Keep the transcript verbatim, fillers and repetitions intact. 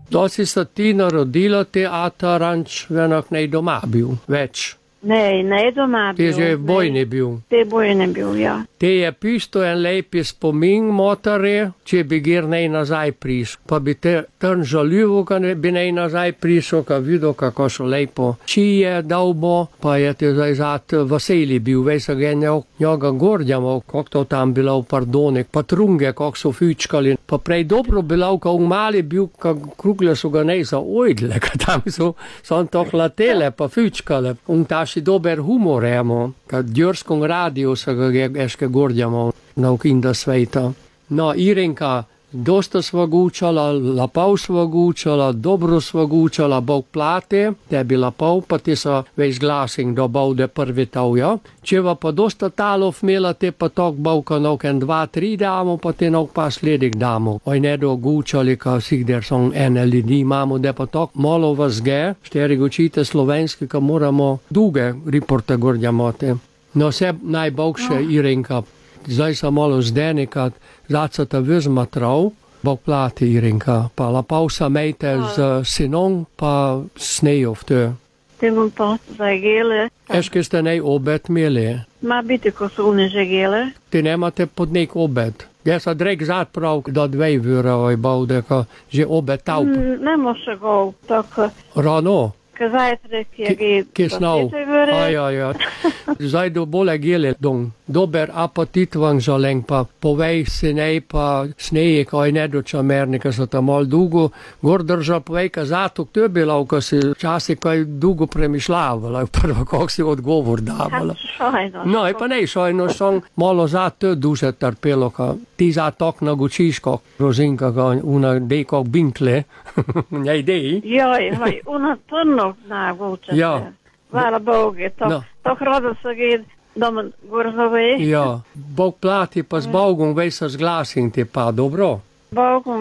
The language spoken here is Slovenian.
Da si se ti narodila, te ata ranč venak nej doma bil, več. Ne, ne doma bil. Te že v bojni bil. Te bojni bil, ja. Te je pisto en lepi spomin motare, če bi gir nej nazaj prišel. Pa bi te trn žaljivo, ka ne bi nej nazaj prišel, ka videl, kako so lepo. Či je dal bo, pa je te zdaj zat veseli bil, vej se ga njoga gordjamo, kak to tam bilo v pardonek, pa trunge, kak so fyčkali. Pa prej dobro bilo, ka v mali bil, ka krugle so ga nej zaojdle, ka tam so, so on to hlatele, pa fyčkale. Un taši dober humor emo, ka djorskom radiju se ga eške gordjamo na ukinda sveta. No, Irenka, dosta sva gučala, lapau sva gučala, dobro sva gučala, bog plate, tebi lapau, pa ti sa već glasing do baude prvi tauja. Čeva pa dosta talov mela, te pa tok bauka noken dva, tri damo, pa te nok pa sledik damo. Oj ne do gučali, ka sigder son ene ljudi imamo, da pa tok malo vas ge, šteri gučite slovenski, ka moramo duge riporte gordjamote. No, se najbogše, no. Irenka, zdaj sa malo zdenekat, zacata vizma trav, bog plati Irenka, pa lapau sa mejte no. Z sinom, pa snejov te. Te bom pa zagele. Eške ste nej obed meli? Ma biti, ko so une žegele. Ti nemate pod nek obed? Ja sa drek zat prav, da dvej vyra oj baude, ka že obed taup. Mm, ne može go, tako. Rano? Ka zajtrek je gej. Ki snov? Aj, aj, aj. Zdaj do bole gele dong. Dober apetit vam želeng, pa povej si nej, pa snejek, oj ne doča mernika sa tam mal dugo. Gor drža povej, ka zato kto je bila, ko si časi kaj dugo premišljavala, prvo kak si odgovor davala. Šajno. No, je pa nej šajno, som malo zato duže trpelo, ka ti zato nagučiš kak rozinka, ka una dej kak binkle. Nej dej? Joj, hoj, una trno naguča. Ja. Hvala Bogu, to, no. To hrada se gej doma gorzove. Ja, Bog plati pa s Bogom vej sa zglasim ti pa, dobro? Bogom